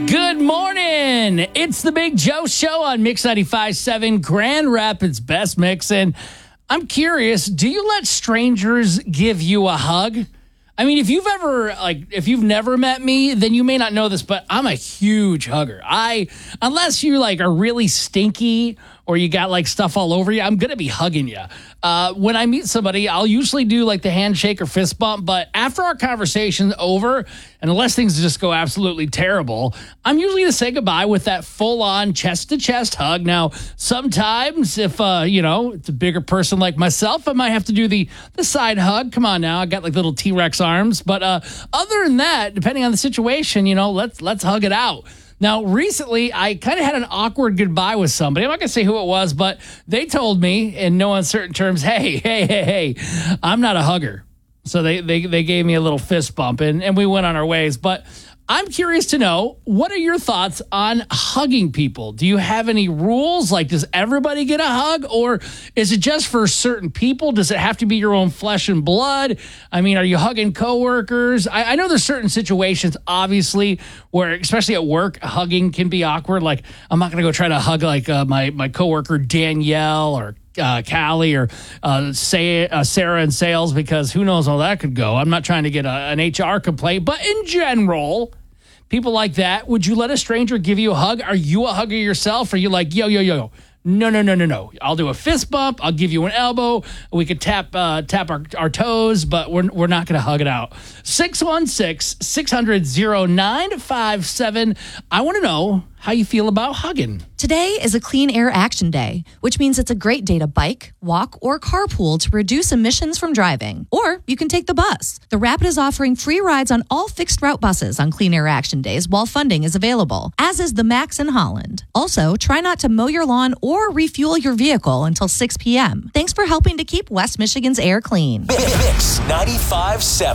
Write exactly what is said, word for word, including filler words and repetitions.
Good morning. It's the Big Joe Show on Mix ninety-five point seven, Grand Rapids Best Mix. And I'm curious, do you let strangers give you a hug? I mean, if you've ever, like, if you've never met me, then you may not know this, but I'm a huge hugger. I, unless you, like, are really stinky or you got, like, stuff all over you, I'm going to be hugging you. Uh, when I meet somebody, I'll usually do, like, the handshake or fist bump, but after our conversation's over, and unless things just go absolutely terrible, I'm usually going to say goodbye with that full-on chest-to-chest hug. Now, sometimes if, uh, you know, it's a bigger person like myself, I might have to do the, the side hug. Come on now, I got, like, little T-Rex arms. But uh, other than that, depending on the situation, you know, let's let's hug it out. Now, recently, I kind of had an awkward goodbye with somebody. I'm not going to say who it was, but they told me in no uncertain terms, hey, hey, hey, hey, I'm not a hugger. So they they, they gave me a little fist bump, and, and we went on our ways. But I'm curious to know, what are your thoughts on hugging people? Do you have any rules? Like, does everybody get a hug, or is it just for certain people? Does it have to be your own flesh and blood? I mean, are you hugging coworkers? I, I know there's certain situations, obviously, where, especially at work, hugging can be awkward. Like, I'm not going to go try to hug, like, uh, my, my coworker Danielle or Uh, Callie or uh, say, uh, Sarah in sales, because who knows how that could go. I'm not trying to get a, an H R complaint, but in general, people like that, would you let a stranger give you a hug? Are you a hugger yourself? Or are you like, yo, yo, yo, no, no, no, no, no. I'll do a fist bump. I'll give you an elbow. We could tap uh, tap our, our toes, but we're we're not going to hug it out. six one six, six hundred, oh nine five seven. I want to know how you feel about hugging. Today is a Clean Air Action Day, which means it's a great day to bike, walk, or carpool to reduce emissions from driving. Or you can take the bus. The Rapid is offering free rides on all fixed route buses on Clean Air Action Days while funding is available, as is the Max in Holland. Also, try not to mow your lawn or refuel your vehicle until six p.m. Thanks for helping to keep West Michigan's air clean. Mix ninety-five point seven.